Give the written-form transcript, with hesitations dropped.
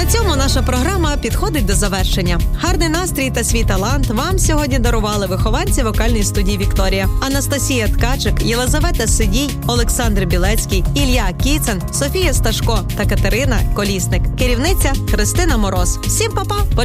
На цьому наша програма підходить до завершення. Гарний настрій та свій талант вам сьогодні дарували вихованці вокальної студії «Вікторія». Анастасія Ткачик, Єлизавета Сидій, Олександр Білецький, Ілля Кіцин, Софія Сташко та Катерина Колісник. Керівниця Христина Мороз. Всім па-па!